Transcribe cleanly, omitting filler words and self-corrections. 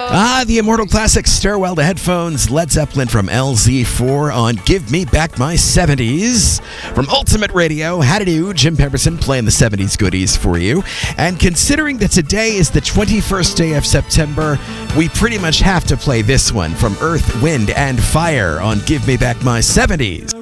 The immortal classic Stairwell to Headphones, Led Zeppelin from LZ4 on Give Me Back My 70s. From Ultimate Radio, how to do, Jim Pemberton playing the 70s goodies for you. And considering that today is the 21st day of September, we pretty much have to play this one from Earth, Wind, and Fire on Give Me Back My 70s.